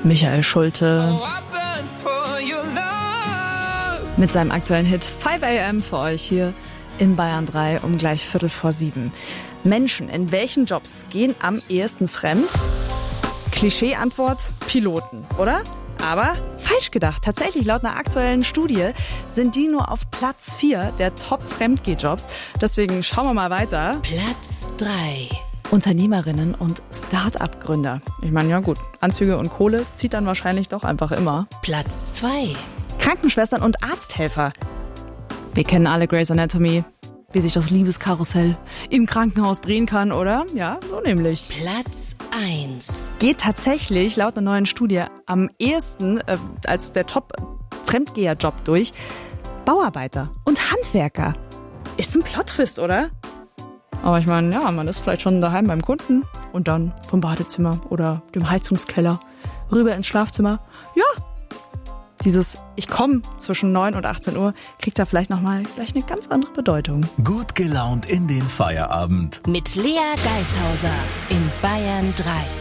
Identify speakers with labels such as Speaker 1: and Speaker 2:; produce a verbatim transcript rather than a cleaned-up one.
Speaker 1: Michael Schulte mit seinem aktuellen Hit five a m für euch hier in Bayern drei um gleich Viertel vor sieben. Menschen in welchen Jobs gehen am ehesten fremd? Klischee-Antwort: Piloten, oder? Aber falsch gedacht. Tatsächlich, laut einer aktuellen Studie sind die nur auf Platz vier der Top-Fremdgeh-Jobs. Deswegen schauen wir mal weiter.
Speaker 2: Platz drei.
Speaker 1: Unternehmerinnen und Start-up-Gründer. Ich meine, ja gut, Anzüge und Kohle zieht dann wahrscheinlich doch einfach immer.
Speaker 2: Platz zwei.
Speaker 1: Krankenschwestern und Arzthelfer. Wir kennen alle Grey's Anatomy, wie sich das Liebeskarussell im Krankenhaus drehen kann, oder? Ja, so nämlich.
Speaker 2: Platz eins.
Speaker 1: Geht tatsächlich laut einer neuen Studie am ehesten äh, als der Top-Fremdgeher-Job durch Bauarbeiter und Handwerker. Ist ein Plot-Twist, oder? Aber ich meine, ja, man ist vielleicht schon daheim beim Kunden und dann vom Badezimmer oder dem Heizungskeller rüber ins Schlafzimmer. Ja, dieses Ich komme zwischen neun und achtzehn Uhr kriegt da vielleicht nochmal gleich eine ganz andere Bedeutung.
Speaker 3: Gut gelaunt in den Feierabend.
Speaker 2: Mit Lea Geishauser in Bayern drei.